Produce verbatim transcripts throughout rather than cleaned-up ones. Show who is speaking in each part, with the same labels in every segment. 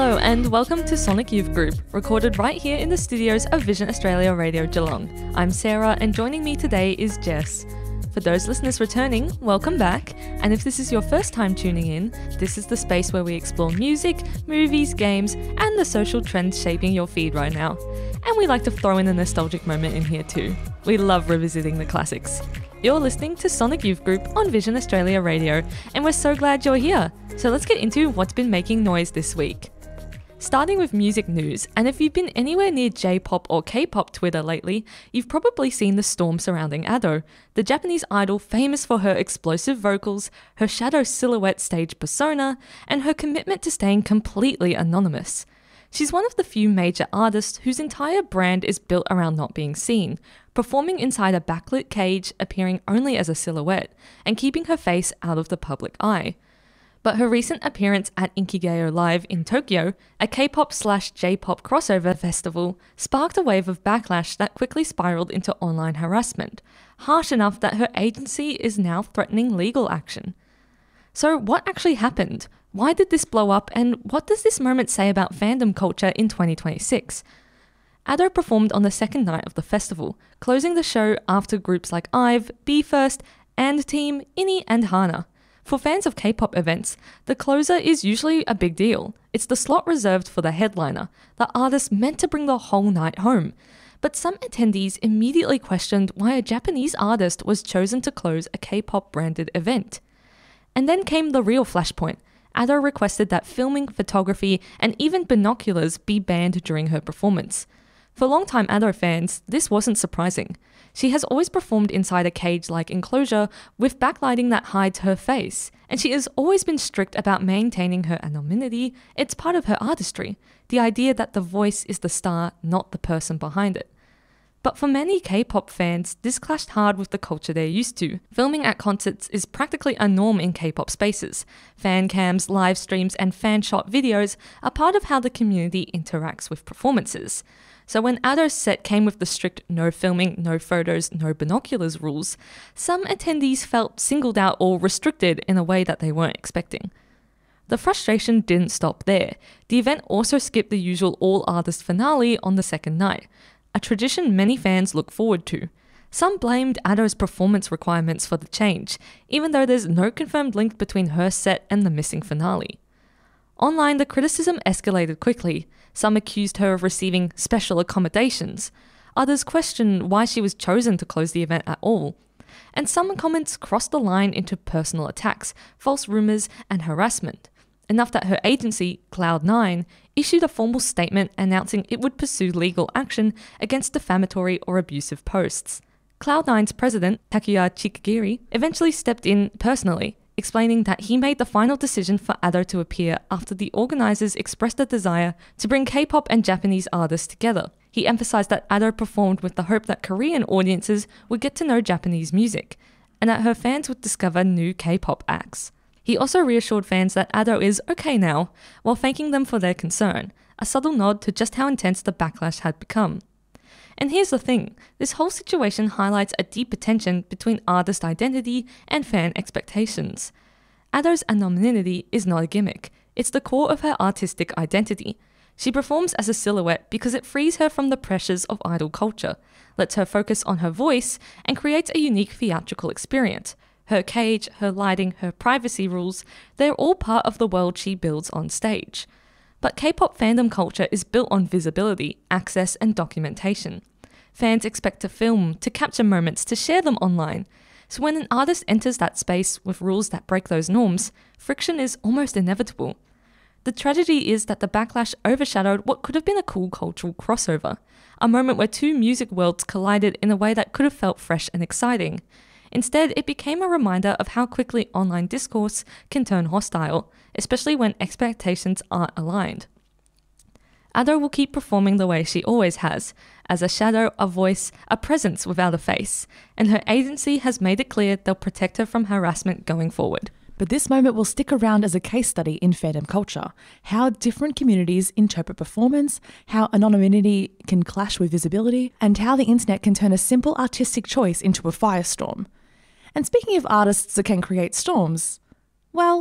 Speaker 1: Hello and welcome to Sonic Youth Group, recorded right here in the studios of Vision Australia Radio Geelong. I'm Sarah and joining me today is Jess. For those listeners returning, welcome back, and if this is your first time tuning in, this is the space where we explore music, movies, games, and the social trends shaping your feed right now. And we like to throw in a nostalgic moment in here too. We love revisiting the classics. You're listening to Sonic Youth Group on Vision Australia Radio, and we're so glad you're here. So let's get into what's been making noise this week. Starting with music news, and if you've been anywhere near J-pop or K-pop Twitter lately, you've probably seen the storm surrounding Ado, the Japanese idol famous for her explosive vocals, her shadow silhouette stage persona, and her commitment to staying completely anonymous. She's one of the few major artists whose entire brand is built around not being seen, performing inside a backlit cage, appearing only as a silhouette, and keeping her face out of the public eye. But her recent appearance at Inkigayo Live in Tokyo, a K-pop slash J-pop crossover festival, sparked a wave of backlash that quickly spiraled into online harassment, harsh enough that her agency is now threatening legal action. So what actually happened? Why did this blow up, and what does this moment say about fandom culture in twenty twenty-six? Ado performed on the second night of the festival, closing the show after groups like IVE, BE:FIRST, and Team, INI and HANA. For fans of K-pop events, the closer is usually a big deal. It's the slot reserved for the headliner, the artist meant to bring the whole night home. But some attendees immediately questioned why a Japanese artist was chosen to close a K-pop branded event. And then came the real flashpoint. Ado requested that filming, photography, and even binoculars be banned during her performance. For longtime Ado fans, this wasn't surprising. She has always performed inside a cage-like enclosure with backlighting that hides her face, and she has always been strict about maintaining her anonymity. It's part of her artistry, the idea that the voice is the star, not the person behind it. But for many K-pop fans, this clashed hard with the culture they're used to. Filming at concerts is practically a norm in K-pop spaces. Fan cams, live streams, and fan-shot videos are part of how the community interacts with performances. So when Ado's set came with the strict no filming, no photos, no binoculars rules, some attendees felt singled out or restricted in a way that they weren't expecting. The frustration didn't stop there. The event also skipped the usual all-artist finale on the second night, a tradition many fans look forward to. Some blamed Ado's performance requirements for the change, even though there's no confirmed link between her set and the missing finale. Online, the criticism escalated quickly. Some accused her of receiving special accommodations. Others questioned why she was chosen to close the event at all. And some comments crossed the line into personal attacks, false rumours, and harassment. Enough that her agency, Cloud nine, issued a formal statement announcing it would pursue legal action against defamatory or abusive posts. Cloud nine's president, Takuya Chikagiri, eventually stepped in personally, explaining that he made the final decision for Ado to appear after the organisers expressed a desire to bring K-pop and Japanese artists together. He emphasised that Ado performed with the hope that Korean audiences would get to know Japanese music, and that her fans would discover new K-pop acts. He also reassured fans that Ado is okay now, while thanking them for their concern, a subtle nod to just how intense the backlash had become. And here's the thing, this whole situation highlights a deeper tension between artist identity and fan expectations. Ado's anonymity is not a gimmick, it's the core of her artistic identity. She performs as a silhouette because it frees her from the pressures of idol culture, lets her focus on her voice, and creates a unique theatrical experience. Her cage, her lighting, her privacy rules, they're all part of the world she builds on stage. But K-pop fandom culture is built on visibility, access, and documentation. Fans expect to film, to capture moments, to share them online. So when an artist enters that space with rules that break those norms, friction is almost inevitable. The tragedy is that the backlash overshadowed what could have been a cool cultural crossover, a moment where two music worlds collided in a way that could have felt fresh and exciting. Instead, it became a reminder of how quickly online discourse can turn hostile, especially when expectations aren't aligned. Ado will keep performing the way she always has, as a shadow, a voice, a presence without a face, and her agency has made it clear they'll protect her from harassment going forward.
Speaker 2: But this moment will stick around as a case study in fandom culture, how different communities interpret performance, how anonymity can clash with visibility, and how the internet can turn a simple artistic choice into a firestorm. And speaking of artists that can create storms, well,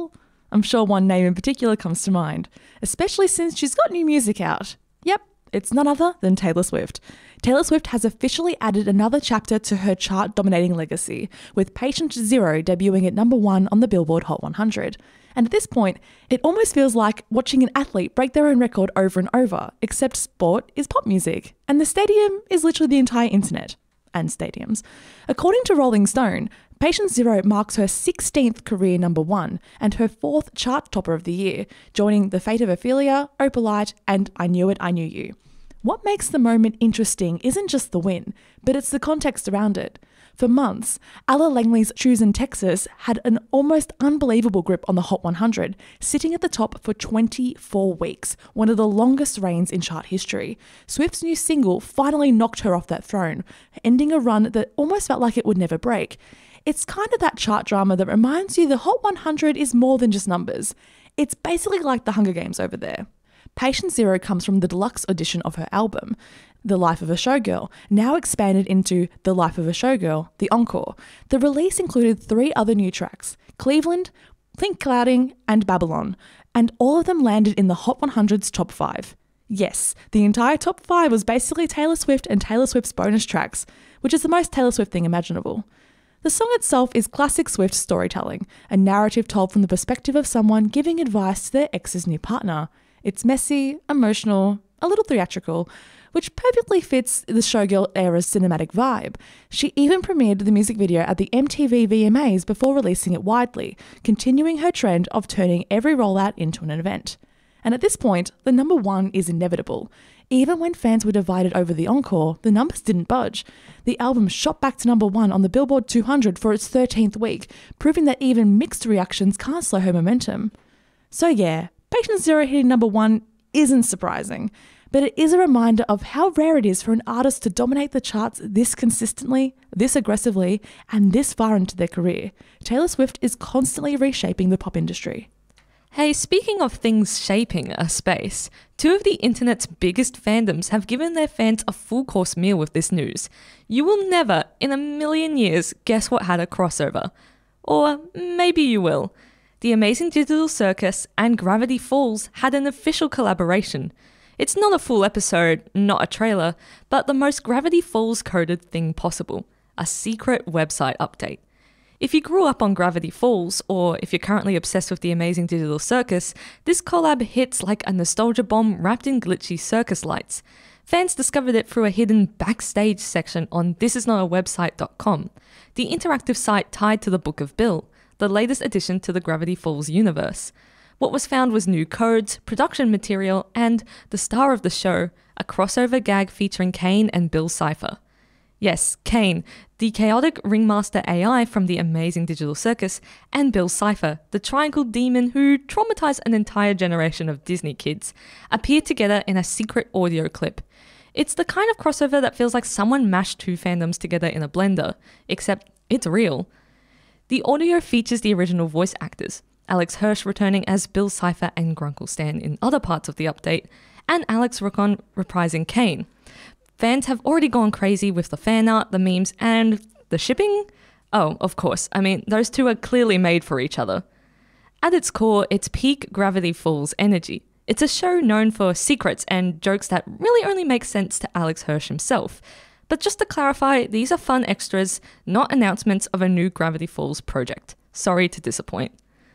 Speaker 2: I'm sure one name in particular comes to mind, especially since she's got new music out. Yep, it's none other than Taylor Swift. Taylor Swift has officially added another chapter to her chart-dominating legacy, with Patient Zero debuting at number one on the Billboard Hot one hundred. And at this point, it almost feels like watching an athlete break their own record over and over, except sport is pop music, and the stadium is literally the entire internet. And stadiums. According to Rolling Stone, Patient Zero marks her sixteenth career number one and her fourth chart topper of the year, joining The Fate of Ophelia, Opalite, and I Knew It, I Knew You. What makes the moment interesting isn't just the win, but it's the context around it. For months, Ella Langley's Choosing Texas had an almost unbelievable grip on the Hot one hundred, sitting at the top for twenty-four weeks, one of the longest reigns in chart history. Swift's new single finally knocked her off that throne, ending a run that almost felt like it would never break. It's kind of that chart drama that reminds you the Hot one hundred is more than just numbers. It's basically like the Hunger Games over there. Patient Zero comes from the deluxe edition of her album, The Life of a Showgirl, now expanded into The Life of a Showgirl, the Encore. The release included three other new tracks, Cleveland, Think Clouding, and Babylon, and all of them landed in the Hot one hundred's top five. Yes, the entire top five was basically Taylor Swift and Taylor Swift's bonus tracks, which is the most Taylor Swift thing imaginable. The song itself is classic Swift storytelling, a narrative told from the perspective of someone giving advice to their ex's new partner. It's messy, emotional, a little theatrical, which perfectly fits the Showgirl era's cinematic vibe. She even premiered the music video at the M T V V M As before releasing it widely, continuing her trend of turning every rollout into an event. And at this point, the number one is inevitable. Even when fans were divided over the encore, the numbers didn't budge. The album shot back to number one on the Billboard two hundred for its thirteenth week, proving that even mixed reactions can't slow her momentum. So yeah, Patient Zero hitting number one isn't surprising, but it is a reminder of how rare it is for an artist to dominate the charts this consistently, this aggressively, and this far into their career. Taylor Swift is constantly reshaping the pop industry.
Speaker 1: Hey, speaking of things shaping a space, two of the internet's biggest fandoms have given their fans a full course meal with this news. You will never, in a million years, guess what had a crossover. Or maybe you will. The Amazing Digital Circus and Gravity Falls had an official collaboration. It's not a full episode, not a trailer, but the most Gravity Falls coded thing possible, a secret website update. If you grew up on Gravity Falls, or if you're currently obsessed with the Amazing Digital Circus, this collab hits like a nostalgia bomb wrapped in glitchy circus lights. Fans discovered it through a hidden backstage section on this is not a website dot com, the interactive site tied to the Book of Bill, the latest addition to the Gravity Falls universe. What was found was new codes, production material, and, the star of the show, a crossover gag featuring Kane and Bill Cipher. Yes, Kane, the chaotic ringmaster A I from the Amazing Digital Circus, and Bill Cipher, the triangle demon who traumatized an entire generation of Disney kids, appear together in a secret audio clip. It's the kind of crossover that feels like someone mashed two fandoms together in a blender, except it's real. The audio features the original voice actors, Alex Hirsch returning as Bill Cipher and Grunkle Stan in other parts of the update, and Alex Rokon reprising Kane. Fans have already gone crazy with the fan art, the memes, and the shipping? Oh, of course, I mean, those two are clearly made for each other. At its core, it's peak Gravity Falls energy. It's a show known for secrets and jokes that really only make sense to Alex Hirsch himself. But just to clarify, these are fun extras, not announcements of a new Gravity Falls project. Sorry to disappoint.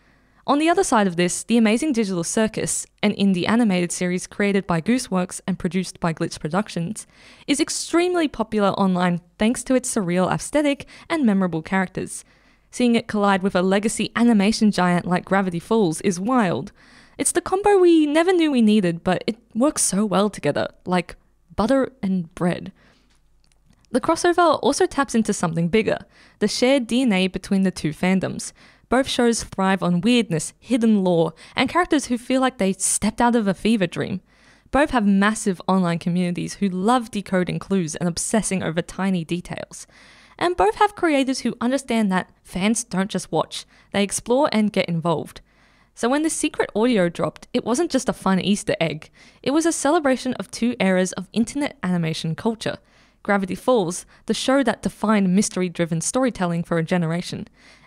Speaker 1: On the other side of this, The Amazing Digital Circus, an indie animated series created by Gooseworks and produced by Glitch Productions, is extremely popular online thanks to its surreal aesthetic and memorable characters. Seeing it collide with a legacy animation giant like Gravity Falls is wild. It's the combo we never knew we needed, but it works so well together, like butter and bread. The crossover also taps into something bigger, the shared D N A between the two fandoms. Both shows thrive on weirdness, hidden lore, and characters who feel like they stepped out of a fever dream. Both have massive online communities who love decoding clues and obsessing over tiny details. And both have creators who understand that fans don't just watch, they explore and get involved. So when the secret audio dropped, it wasn't just a fun Easter egg. It was a celebration of two eras of internet animation culture. Gravity Falls, the show that defined mystery-driven storytelling for a generation,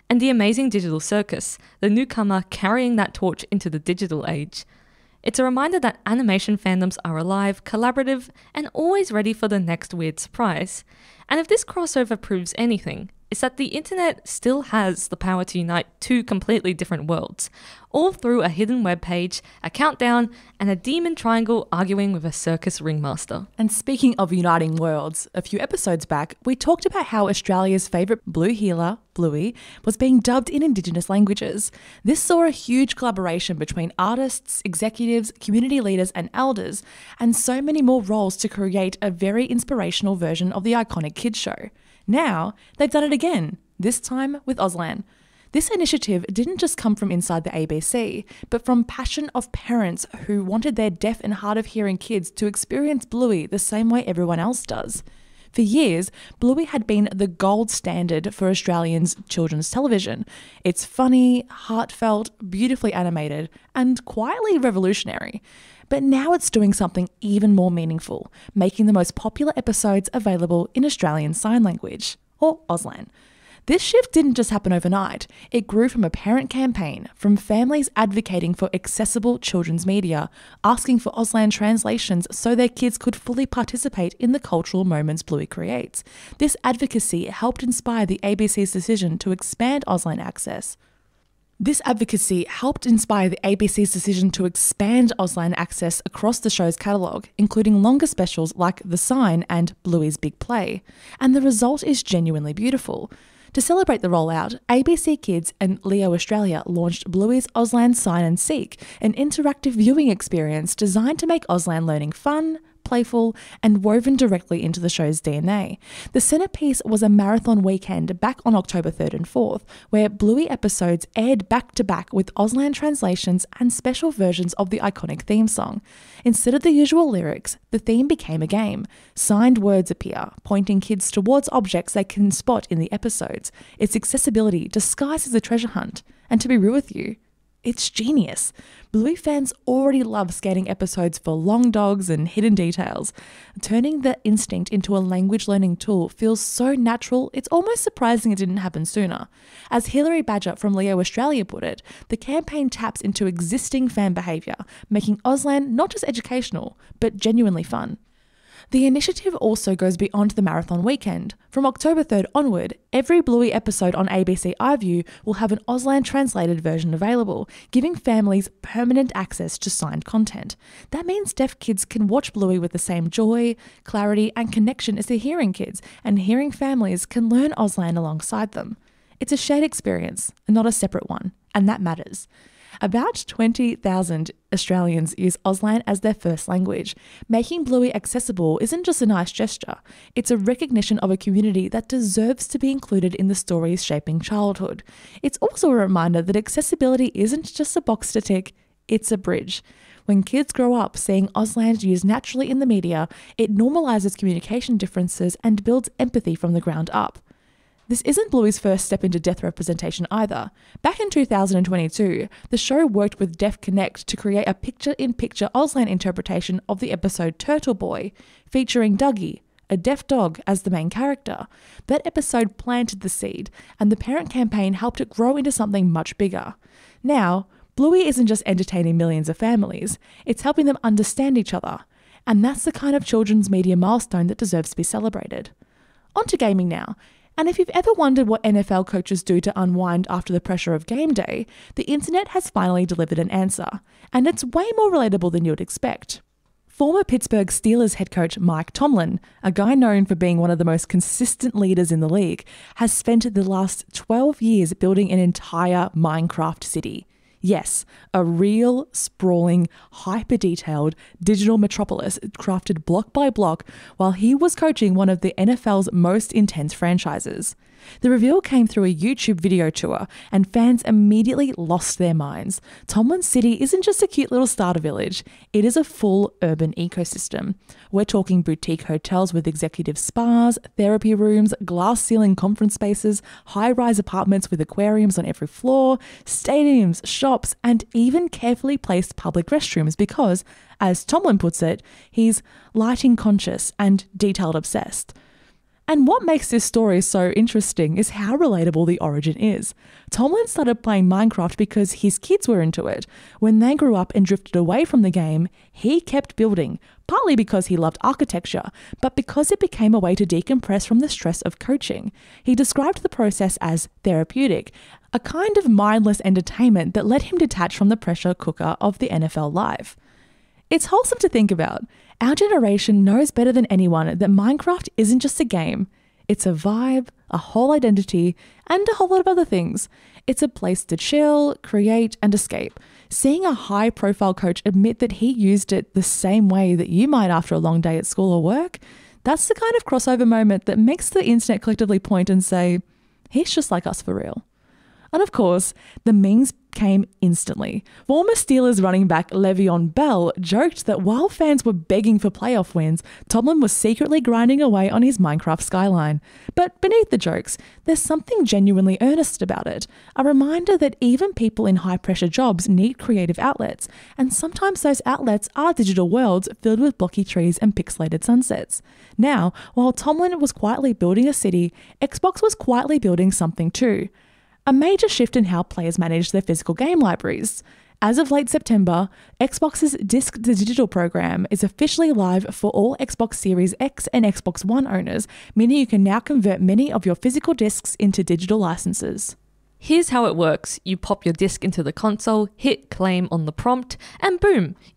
Speaker 1: and The Amazing Digital Circus, the newcomer carrying that torch into the digital age. It's a reminder that animation fandoms are alive, collaborative, and always ready for the next weird surprise. And if this crossover proves anything, it's that the internet still has the power to unite two completely different worlds, all through a hidden webpage, a countdown, and a demon triangle arguing with a circus ringmaster.
Speaker 2: And speaking of uniting worlds, a few episodes back, we talked about how Australia's favourite blue healer, Bluey, was being dubbed in Indigenous languages. This saw a huge collaboration between artists, executives, community leaders, and elders, and so many more roles to create a very inspirational version of the iconic kids show. Now, they've done it again, this time with Auslan. This initiative didn't just come from inside the A B C, but from passion of parents who wanted their deaf and hard of hearing kids to experience Bluey the same way everyone else does. For years, Bluey had been the gold standard for Australians' children's television. It's funny, heartfelt, beautifully animated, and quietly revolutionary. But now it's doing something even more meaningful, making the most popular episodes available in Australian Sign Language, or Auslan. This shift didn't just happen overnight. It grew from a parent campaign, from families advocating for accessible children's media, asking for Auslan translations so their kids could fully participate in the cultural moments Bluey creates. This advocacy helped inspire the A B C's decision to expand Auslan access. This advocacy helped inspire the A B C's decision to expand Auslan access across the show's catalogue, including longer specials like The Sign and Bluey's Big Play. And the result is genuinely beautiful. To celebrate the rollout, A B C Kids and Leo Australia launched Bluey's Auslan Sign and Seek, an interactive viewing experience designed to make Auslan learning fun, playful, and woven directly into the show's D N A. The centrepiece was a marathon weekend back on October third and fourth, where Bluey episodes aired back-to-back with Auslan translations and special versions of the iconic theme song. Instead of the usual lyrics, the theme became a game. Signed words appear, pointing kids towards objects they can spot in the episodes. Its accessibility disguised as a treasure hunt. And to be real with you, it's genius. Bluey fans already love scanning episodes for long dogs and hidden details. Turning the instinct into a language learning tool feels so natural, it's almost surprising it didn't happen sooner. As Hilary Badger from Leo Australia put it, the campaign taps into existing fan behaviour, making Auslan not just educational, but genuinely fun. The initiative also goes beyond the marathon weekend. From October third onward, every Bluey episode on A B C iView will have an Auslan translated version available, giving families permanent access to signed content. That means deaf kids can watch Bluey with the same joy, clarity, and connection as their hearing kids, and hearing families can learn Auslan alongside them. It's a shared experience, and not a separate one, and that matters. About twenty thousand Australians use Auslan as their first language. Making Bluey accessible isn't just a nice gesture, it's a recognition of a community that deserves to be included in the stories shaping childhood. It's also a reminder that accessibility isn't just a box to tick, it's a bridge. When kids grow up seeing Auslan used naturally in the media, it normalises communication differences and builds empathy from the ground up. This isn't Bluey's first step into deaf representation either. Back in two thousand twenty-two, the show worked with Deaf Connect to create a picture-in-picture Auslan interpretation of the episode Turtle Boy, featuring Dougie, a deaf dog, as the main character. That episode planted the seed, and the parent campaign helped it grow into something much bigger. Now, Bluey isn't just entertaining millions of families, it's helping them understand each other. And that's the kind of children's media milestone that deserves to be celebrated. On to gaming now. And if you've ever wondered what N F L coaches do to unwind after the pressure of game day, the internet has finally delivered an answer, and it's way more relatable than you'd expect. Former Pittsburgh Steelers head coach Mike Tomlin, a guy known for being one of the most consistent leaders in the league, has spent the last twelve years building an entire Minecraft city. Yes, a real, sprawling, hyper-detailed digital metropolis crafted block by block while he was coaching one of the N F L's most intense franchises. The reveal came through a YouTube video tour, and fans immediately lost their minds. Tomlin's city isn't just a cute little starter village, it is a full urban ecosystem. We're talking boutique hotels with executive spas, therapy rooms, glass-ceiling conference spaces, high-rise apartments with aquariums on every floor, stadiums, shops, and even carefully placed public restrooms because, as Tomlin puts it, he's lighting conscious and detailed obsessed. And what makes this story so interesting is how relatable the origin is. Tomlin started playing Minecraft because his kids were into it. When they grew up and drifted away from the game, he kept building, partly because he loved architecture, but because it became a way to decompress from the stress of coaching. He described the process as therapeutic, a kind of mindless entertainment that let him detach from the pressure cooker of the N F L life. It's wholesome to think about. Our generation knows better than anyone that Minecraft isn't just a game. It's a vibe, a whole identity, and a whole lot of other things. It's a place to chill, create, and escape. Seeing a high-profile coach admit that he used it the same way that you might after a long day at school or work, that's the kind of crossover moment that makes the internet collectively point and say, he's just like us for real. And of course, the memes came instantly. Former Steelers running back Le'Veon Bell joked that while fans were begging for playoff wins, Tomlin was secretly grinding away on his Minecraft skyline. But beneath the jokes, there's something genuinely earnest about it. A reminder that even people in high-pressure jobs need creative outlets, and sometimes those outlets are digital worlds filled with blocky trees and pixelated sunsets. Now, while Tomlin was quietly building a city, Xbox was quietly building something too. A major shift in how players manage their physical game libraries. As of late September, Xbox's disc-to-digital program is officially live for all Xbox Series X and Xbox One owners, meaning you can now convert many of your physical discs into digital licenses.
Speaker 1: Here's how it works. You pop your disc into the console, hit claim on the prompt, and boom,